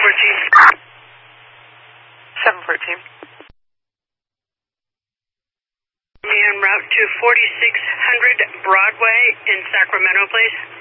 714. 714. En route to 4600 Broadway in Sacramento, please.